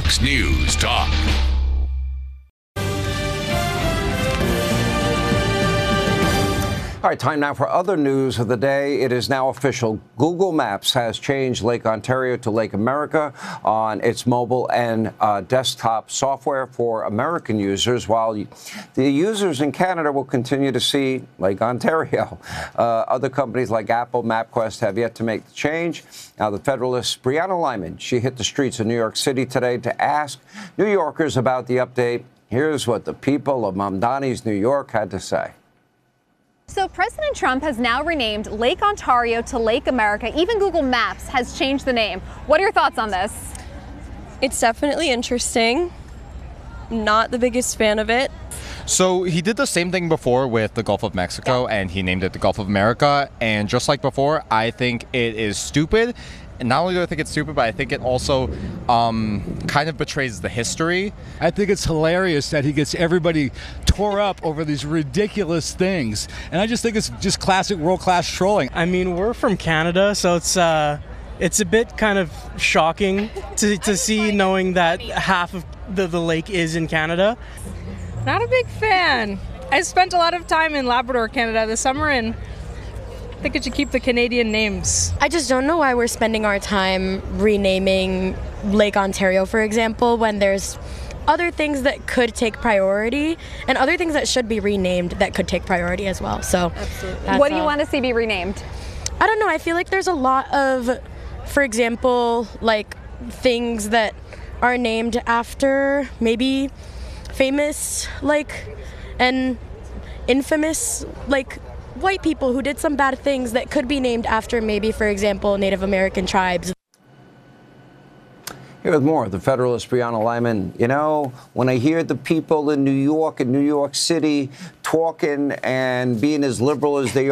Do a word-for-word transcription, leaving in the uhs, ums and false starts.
Fox News Talk. All right, time now for other news of the day. It is now official. Google Maps has changed Lake Ontario to Lake America on its mobile and uh, desktop software for American users, while the users in Canada will continue to see Lake Ontario. Uh, other companies like Apple, MapQuest have yet to make the change. Now, the Federalist Brianna Lyman, she hit the streets of New York City today to ask New Yorkers about the update. Here's what the people of Mamdani's, New York, had to say. So President Trump has now renamed Lake Ontario to Lake America. Even Google Maps has changed the name. What are your thoughts on this? It's definitely interesting. Not the biggest fan of it. So he did the same thing before with the Gulf of Mexico, yeah. and he named it the Gulf of America. And just like before, I think it is stupid. And not only do I think it's stupid, but I think it also um, kind of betrays the history. I think it's hilarious that he gets everybody tore up over these ridiculous things. And I just think it's just classic world-class trolling. I mean, we're from Canada, so it's uh, it's a bit kind of shocking to, to see, knowing that half of the, the lake is in Canada. Not a big fan. I spent a lot of time in Labrador, Canada this summer, and I think it should keep the Canadian names. I just don't know why we're spending our time renaming Lake Ontario, for example, when there's other things that could take priority and other things that should be renamed that could take priority as well. So, absolutely. What do you all. want to see be renamed? I don't know. I feel like there's a lot of, for example, like things that are named after maybe famous, like, and infamous, like, white people who did some bad things that could be named after maybe, for example, Native American tribes. Here with more, the Federalist Brianna Lyman. You know, when I hear the people in New York and New York City talking and being as liberal as they